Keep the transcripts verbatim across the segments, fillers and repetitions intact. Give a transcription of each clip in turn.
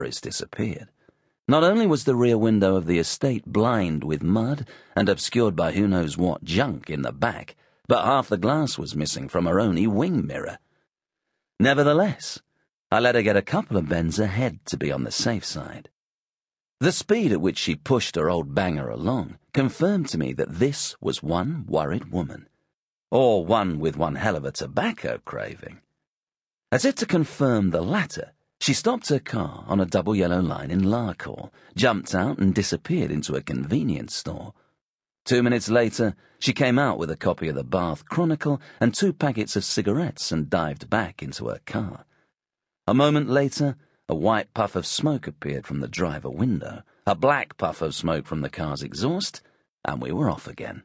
has disappeared. Not only was the rear window of the estate blind with mud and obscured by who knows what junk in the back, but half the glass was missing from her only wing mirror. Nevertheless, I let her get a couple of bends ahead to be on the safe side. The speed at which she pushed her old banger along confirmed to me that this was one worried woman, or one with one hell of a tobacco craving. As if to confirm the latter, she stopped her car on a double yellow line in Larkhall, jumped out and disappeared into a convenience store. Two minutes later, she came out with a copy of the Bath Chronicle and two packets of cigarettes and dived back into her car. A moment later, a white puff of smoke appeared from the driver window, a black puff of smoke from the car's exhaust, and we were off again.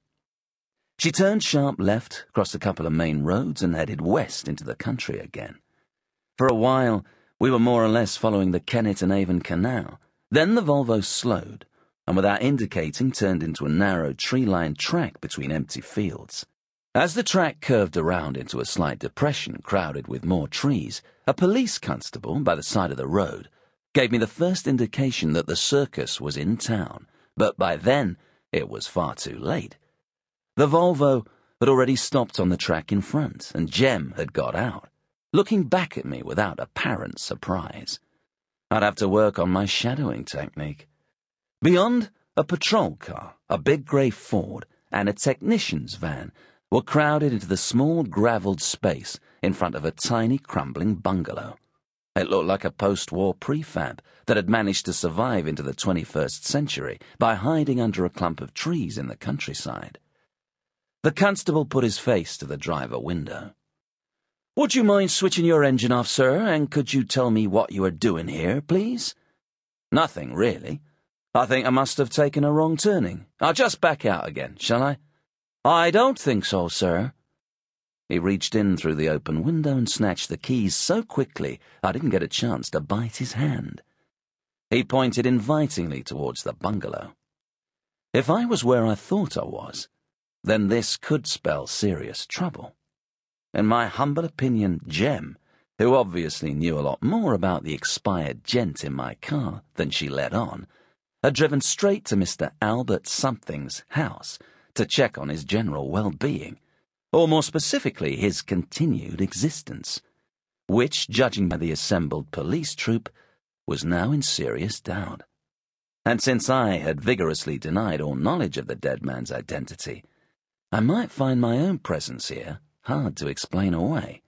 She turned sharp left, crossed a couple of main roads, and headed west into the country again. For a while, we were more or less following the Kennet and Avon Canal. Then the Volvo slowed, and without indicating turned into a narrow tree-lined track between empty fields. As the track curved around into a slight depression crowded with more trees, a police constable by the side of the road gave me the first indication that the circus was in town, but by then it was far too late. The Volvo had already stopped on the track in front, and Jem had got out, looking back at me without apparent surprise. I'd have to work on my shadowing technique. Beyond, a patrol car, a big grey Ford, and a technician's van were crowded into the small gravelled space in front of a tiny crumbling bungalow. It looked like a post-war prefab that had managed to survive into the twenty-first century by hiding under a clump of trees in the countryside. The constable put his face to the driver window. "Would you mind switching your engine off, sir, and could you tell me what you are doing here, please?" "Nothing, really. I think I must have taken a wrong turning. I'll just back out again, shall I?" "I don't think so, sir." He reached in through the open window and snatched the keys so quickly I didn't get a chance to bite his hand. He pointed invitingly towards the bungalow. If I was where I thought I was, then this could spell serious trouble. In my humble opinion, Jem, who obviously knew a lot more about the expired gent in my car than she let on, had driven straight to Mister Albert Something's house to check on his general well-being, or more specifically his continued existence, which, judging by the assembled police troop, was now in serious doubt. And since I had vigorously denied all knowledge of the dead man's identity, I might find my own presence here hard to explain away.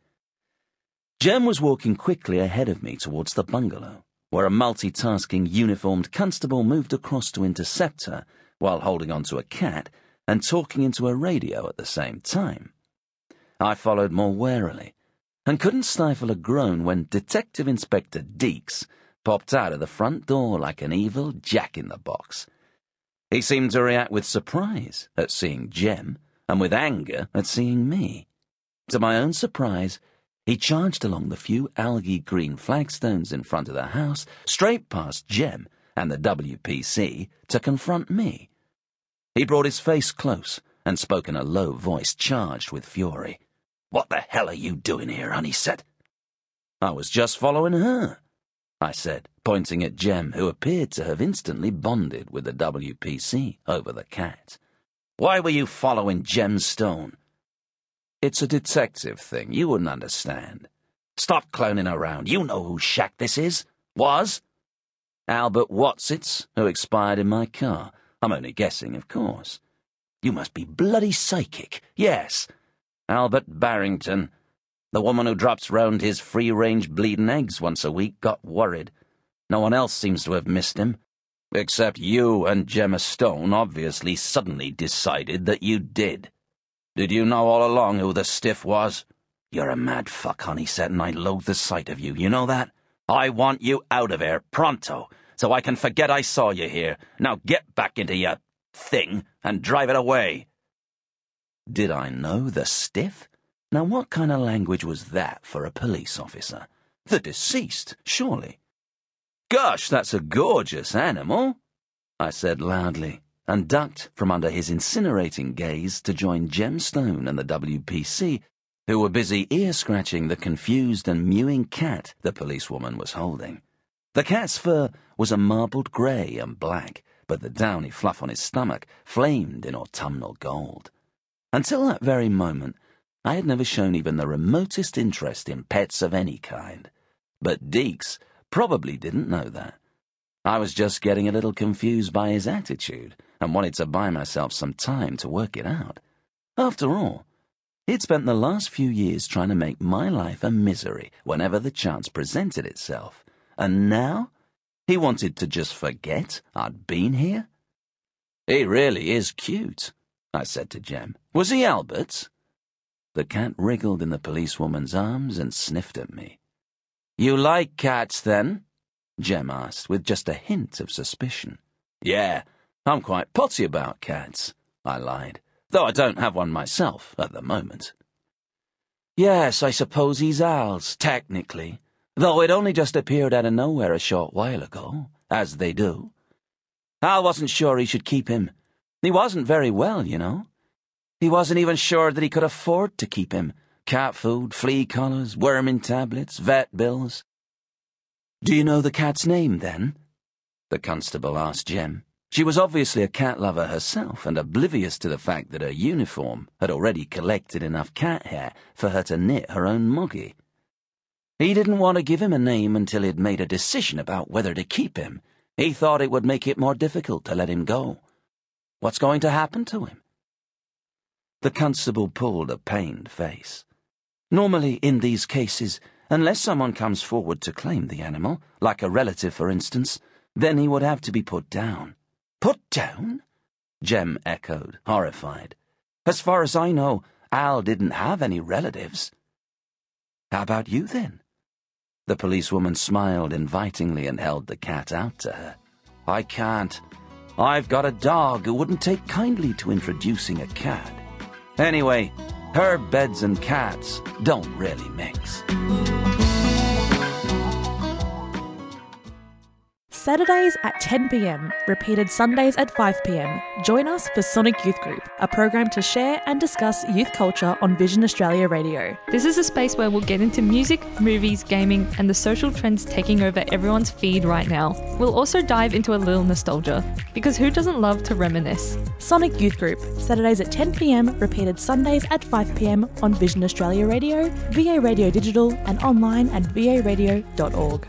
Jem was walking quickly ahead of me towards the bungalow, where a multitasking uniformed constable moved across to intercept her while holding onto a cat and talking into a radio at the same time. I followed more warily, and couldn't stifle a groan when Detective Inspector Deeks popped out of the front door like an evil jack-in-the-box. He seemed to react with surprise at seeing Jem, and with anger at seeing me. To my own surprise, he charged along the few algae-green flagstones in front of the house, straight past Jem and the W P C, to confront me. He brought his face close and spoke in a low voice charged with fury. "What the hell are you doing here, Honeysett?" "I was just following her," I said, pointing at Jem, who appeared to have instantly bonded with the W P C over the cat. "Why were you following Jem Stone?" "It's a detective thing. You wouldn't understand." "Stop clowning around. You know whose shack this is. Was?" "Albert Watsits, who expired in my car. I'm only guessing, of course." "You must be bloody psychic. Yes. Albert Barrington. The woman who drops round his free-range bleeding eggs once a week got worried. No one else seems to have missed him. Except you and Gemma Stone obviously suddenly decided that you did. Did you know all along who the stiff was? You're a mad fuck, Honeysett, and I loathe the sight of you, you know that? I want you out of here, pronto, so I can forget I saw you here. Now get back into your thing and drive it away." Did I know the stiff? Now what kind of language was that for a police officer? The deceased, surely. "Gosh, that's a gorgeous animal," I said loudly, and ducked from under his incinerating gaze to join Jem Stone and the W P C, who were busy ear-scratching the confused and mewing cat the policewoman was holding. The cat's fur was a marbled grey and black, but the downy fluff on his stomach flamed in autumnal gold. Until that very moment, I had never shown even the remotest interest in pets of any kind. But Deeks probably didn't know that. I was just getting a little confused by his attitude and wanted to buy myself some time to work it out. After all, he'd spent the last few years trying to make my life a misery whenever the chance presented itself. And now, he wanted to just forget I'd been here? "He really is cute," I said to Jem. "Was he Albert's?" The cat wriggled in the policewoman's arms and sniffed at me. "You like cats, then?" Jem asked, with just a hint of suspicion. "Yeah, I'm quite potty about cats," I lied, "though I don't have one myself at the moment." "Yes, I suppose he's Al's, technically, though it only just appeared out of nowhere a short while ago, as they do. Al wasn't sure he should keep him. He wasn't very well, you know. He wasn't even sure that he could afford to keep him. Cat food, flea collars, worming tablets, vet bills." "Do you know the cat's name, then?" the constable asked Jem. She was obviously a cat lover herself and oblivious to the fact that her uniform had already collected enough cat hair for her to knit her own moggy. He didn't want to give him a name until he'd made a decision about whether to keep him. He thought it would make it more difficult to let him go. What's going to happen to him? The constable pulled a pained face. Normally, in these cases, unless someone comes forward to claim the animal, like a relative for instance, then he would have to be put down. "Put down?" Jem echoed, horrified. "As far as I know, Al didn't have any relatives." "How about you, then?" The policewoman smiled invitingly and held the cat out to her. "I can't. I've got a dog who wouldn't take kindly to introducing a cat. Anyway, her beds and cats don't really mix." Saturdays at ten p m, repeated Sundays at five p m. Join us for Sonic Youth Group, a program to share and discuss youth culture on Vision Australia Radio. This is a space where we'll get into music, movies, gaming, and the social trends taking over everyone's feed right now. We'll also dive into a little nostalgia, because who doesn't love to reminisce? Sonic Youth Group, Saturdays at ten p m, repeated Sundays at five p m on Vision Australia Radio, V A Radio Digital, and online at v a radio dot org.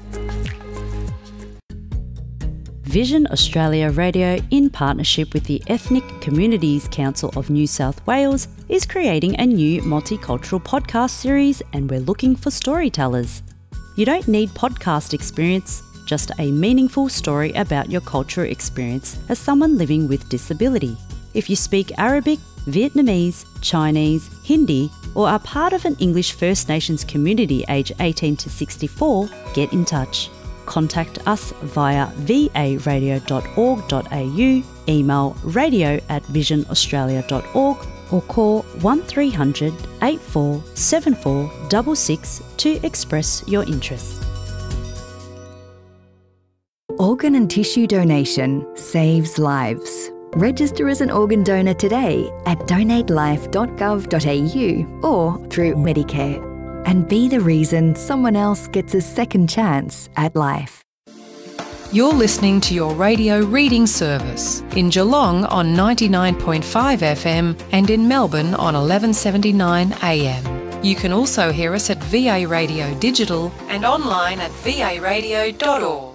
Vision Australia Radio, in partnership with the Ethnic Communities Council of New South Wales, is creating a new multicultural podcast series, and we're looking for storytellers. You don't need podcast experience, just a meaningful story about your cultural experience as someone living with disability. If you speak Arabic, Vietnamese, Chinese, Hindi, or are part of an English First Nations community aged eighteen to sixty-four, get in touch. Contact us via v a radio dot org dot a u, email radio at vision australia dot org, or call one three hundred, eight four seven four six six to express your interest. Organ and tissue donation saves lives. Register as an organ donor today at donate life dot gov dot a u or through Medicare. And be the reason someone else gets a second chance at life. You're listening to your radio reading service in Geelong on ninety-nine point five F M and in Melbourne on eleven seventy-nine A M. You can also hear us at V A Radio Digital and online at v a radio dot org.